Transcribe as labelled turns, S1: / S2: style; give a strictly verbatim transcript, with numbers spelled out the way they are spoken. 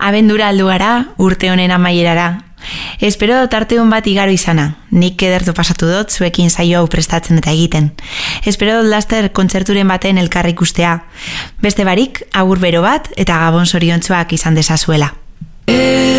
S1: Abendura aldu gara, urte honen amaierara. Espero tarte hon bat igaro izana. Nik edertu pasatu dut zuekin saio hau prestatzen eta egiten. Espero dut laster kontzerturen baten elkar ikustea. Beste barik, agur bero bat eta gabon zoriontsuak izan dezazuela.